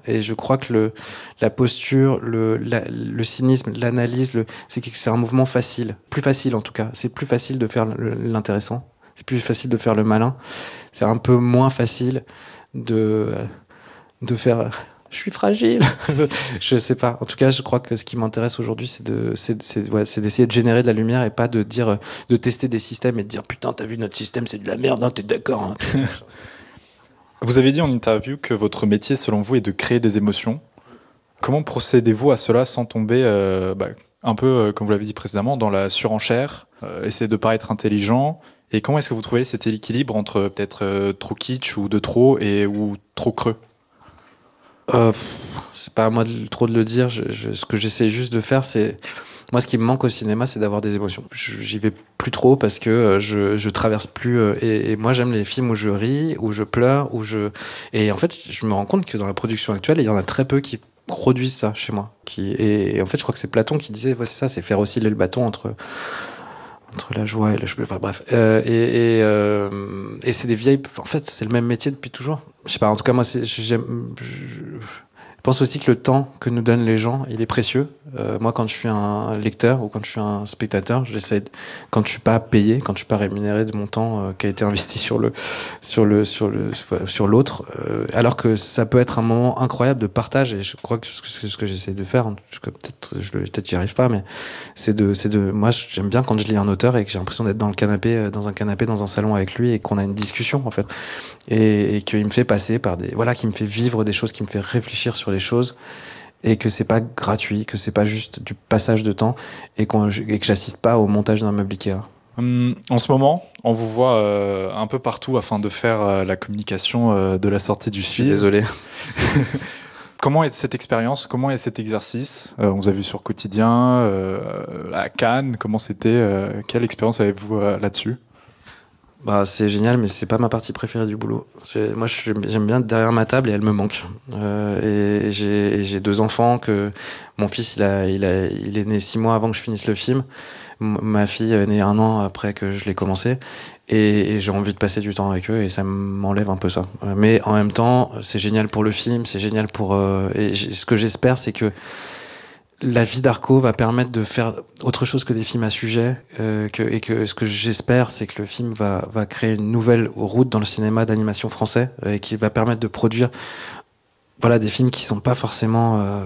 Et je crois que la posture, le cynisme, l'analyse, c'est un mouvement facile. Plus facile, en tout cas. C'est plus facile de faire l'intéressant. C'est plus facile de faire le malin. C'est un peu moins facile de faire je suis fragile. Je sais pas. En tout cas, je crois que ce qui m'intéresse aujourd'hui, c'est d'essayer de générer de la lumière et pas de dire, de tester des systèmes et de dire putain, t'as vu notre système, c'est de la merde, hein, t'es d'accord. Hein. Vous avez dit en interview que votre métier, selon vous, est de créer des émotions. Comment procédez-vous à cela sans tomber, un peu, comme vous l'avez dit précédemment, dans la surenchère, essayer de paraître intelligent? Et comment est-ce que vous trouvez cet équilibre entre peut-être trop kitsch ou de trop ou trop creux? C'est pas à moi trop de le dire. Ce que j'essaie juste de faire, c'est... Moi, ce qui me manque au cinéma, c'est d'avoir des émotions. J'y vais plus trop parce que je traverse plus... et moi, j'aime les films où je ris, où je pleure, Et en fait, je me rends compte que dans la production actuelle, il y en a très peu qui produisent ça chez moi. Et en fait, je crois que c'est Platon qui disait, ouais, c'est ça, c'est faire osciller le bâton entre la joie et enfin bref. Et c'est des vieilles... En fait, c'est le même métier depuis toujours. Je sais pas, en tout cas, moi, je pense aussi que le temps que nous donnent les gens, il est précieux. Moi, quand je suis un lecteur ou quand je suis un spectateur, quand je suis pas payé, quand je suis pas rémunéré de mon temps qui a été investi sur l'autre, alors que ça peut être un moment incroyable de partage, et je crois que c'est ce que j'essaie de faire. Peut-être j'y arrive pas, mais moi, j'aime bien quand je lis un auteur et que j'ai l'impression d'être dans un canapé, dans un salon avec lui et qu'on a une discussion, en fait. Et qu'il me fait passer qui me fait vivre des choses, qui me fait réfléchir sur les choses, et que c'est pas gratuit, que c'est pas juste du passage de temps, et que j'assiste pas au montage d'un meuble Ikea. En ce moment, on vous voit un peu partout afin de faire la communication de la sortie du film. Je suis désolé. Comment est cette expérience? Comment est cet exercice? On vous a vu sur Quotidien, à Cannes. Comment c'était? Quelle expérience avez-vous là-dessus? Bah, c'est génial, mais c'est pas ma partie préférée du boulot. Moi, j'aime bien être derrière ma table et elle me manque. Et j'ai 2 enfants mon fils, il est né 6 mois avant que je finisse le film. Ma fille est née 1 an après que je l'ai commencé. Et j'ai envie de passer du temps avec eux et ça m'enlève un peu ça. Mais en même temps, c'est génial pour le film, c'est génial ce que j'espère, c'est que la vie d'Arco va permettre de faire autre chose que des films à sujet, et que ce que j'espère, c'est que le film va créer une nouvelle route dans le cinéma d'animation français, et qui va permettre de produire, des films qui sont pas forcément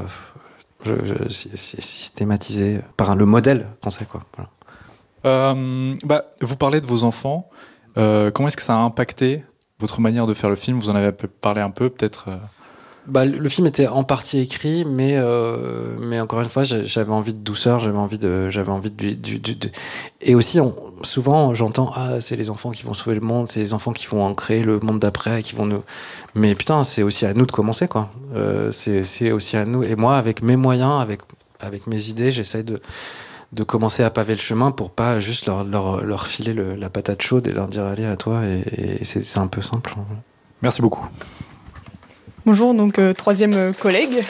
systématisés par le modèle français, quoi. Voilà. Vous parlez de vos enfants. Comment est-ce que ça a impacté votre manière de faire le film? Vous en avez parlé un peu, peut-être. Le film était en partie écrit, mais encore une fois, j'avais envie de douceur, j'avais envie de et aussi, souvent, j'entends, c'est les enfants qui vont sauver le monde, c'est les enfants qui vont en créer le monde d'après, qui vont nous. Mais putain, c'est aussi à nous de commencer, quoi. C'est aussi à nous. Et moi, avec mes moyens, avec mes idées, j'essaie de commencer à paver le chemin pour pas juste leur filer la patate chaude et leur dire allez à toi. Et c'est un peu simple. Merci beaucoup. Bonjour, donc 3e collègue.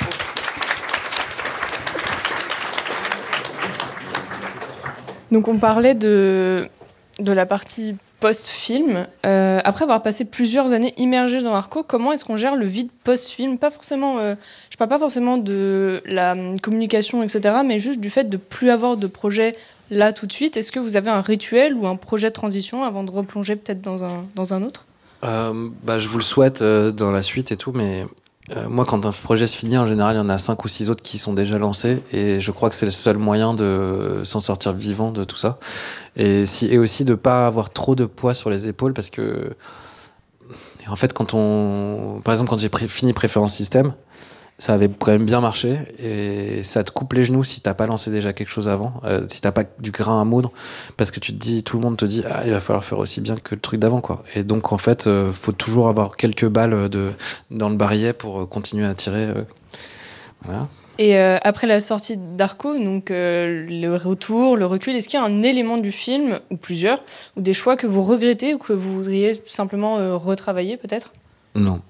Donc on parlait de la partie post-film. Après avoir passé plusieurs années immergé dans Arco, comment est-ce qu'on gère le vide post-film? Pas forcément, je parle pas forcément de la communication, etc., mais juste du fait de plus avoir de projet là tout de suite. Est-ce que vous avez un rituel ou un projet de transition avant de replonger peut-être dans un autre? Je vous le souhaite dans la suite et tout, mais moi, quand un projet se finit, en général, il y en a 5 ou 6 autres qui sont déjà lancés, et je crois que c'est le seul moyen de s'en sortir vivant de tout ça. Et aussi de pas avoir trop de poids sur les épaules, parce que, en fait, par exemple, quand j'ai fini Préférence Système, ça avait quand même bien marché, et ça te coupe les genoux si t'as pas lancé déjà quelque chose avant, si t'as pas du grain à moudre, parce que tout le monde te dit il va falloir faire aussi bien que le truc d'avant, quoi. Et donc en fait, faut toujours avoir quelques balles dans le barillet pour continuer à tirer. Voilà. Et après la sortie d'Arco, donc le retour, le recul, est-ce qu'il y a un élément du film, ou plusieurs, ou des choix que vous regrettez ou que vous voudriez simplement retravailler peut-être? Non.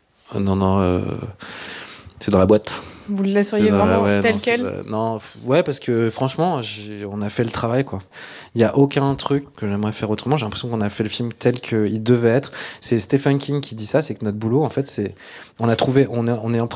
C'est dans la boîte. Vous le laisseriez vraiment tel quel? Non, parce que franchement, on a fait le travail, quoi. Il y a aucun truc que j'aimerais faire autrement. J'ai l'impression qu'on a fait le film tel qu'il devait être. C'est Stephen King qui dit ça, c'est que notre boulot, en fait, c'est on est